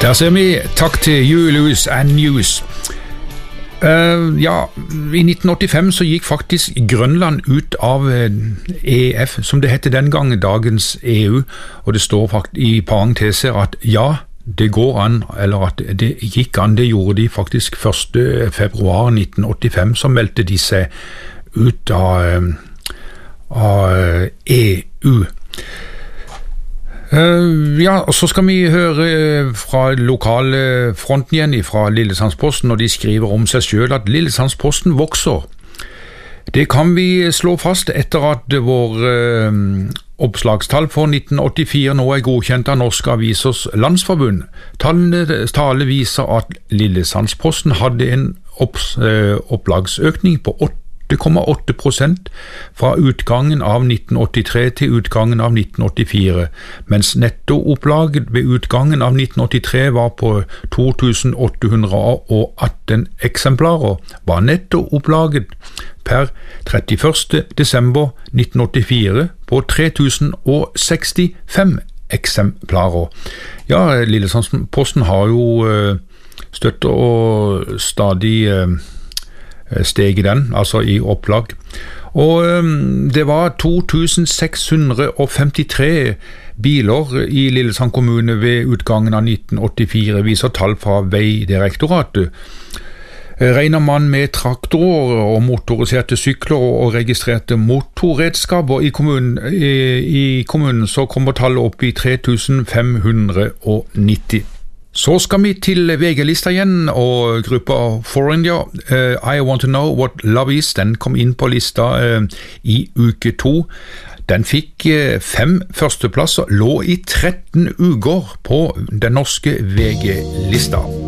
Der ser vi takk til Julius and News. I 1985 så gikk faktisk Grønland ut av EF, som det hette den gangen, dagens EU, og det står faktisk i parenteser at ja, det går an, eller at det gikk an, det gjorde de faktisk 1. februar 1985, så meldte de seg ut av EU. Og så skal vi høre fra lokale fronten igjen, fra Lillesandsposten, og de skriver om seg selv at Lillesandsposten vokser. Det kan vi slå fast etter at vår oppslagstall for 1984 nå er godkjent av Norske Avisers Landsforbund. Tallene viser at Lillesandsposten hadde en opplagsøkning på 8,8% fra utgangen av 1983 til utgangen av 1984, mens nettoopplaget ved utgangen av 1983 var på 2818 eksemplarer, var nettoopplaget per 31. desember 1984 på 3065 eksemplarer. Ja, Lillesandsposten har jo støtt og stadig steg i den, altså i opplag. Og det var 2653 biler i Lillesand kommune ved utgangen av 1984, viser tall fra Veidirektoratet. Regner man med traktorer og motoriserte sykler og registrerte motorredskaper i kommunen, så kommer tallet opp i 3590. Så skal vi til VG-lista igjen, og gruppa For India, I Want to Know What Love Is, den kom inn på lista i uke 2. Den fikk 5 førsteplasser, lå i 13 uker på den norske VG-lista.